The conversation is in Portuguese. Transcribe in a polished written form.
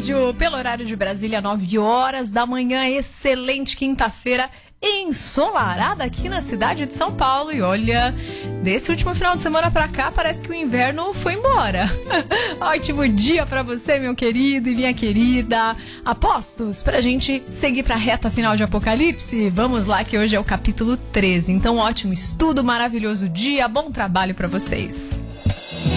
rádio, pelo horário de Brasília, 9 horas da manhã. Excelente quinta-feira ensolarada aqui na cidade de São Paulo. E olha, desse último final de semana pra cá, parece que o inverno foi embora. Ótimo dia pra você, meu querido e minha querida. Apostos pra gente seguir pra reta final de Apocalipse? Vamos lá, que hoje é o capítulo 13. Então, ótimo estudo, maravilhoso dia, bom trabalho pra vocês.